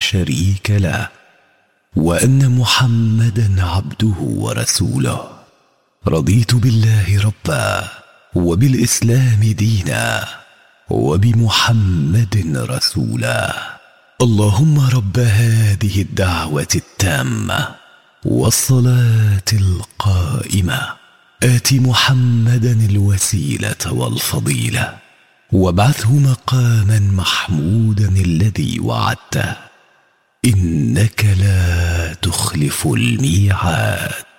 شريك له، وأن محمدا عبده ورسوله. رضيت بالله ربا، وبالإسلام دينا، وبمحمد رسولا. اللهم رب هذه الدعوة التامة والصلاة القائمة، آت محمدا الوسيلة والفضيلة، وابعثه مقاما محمودا الذي وعدته، إنك لا تخلف الميعاد.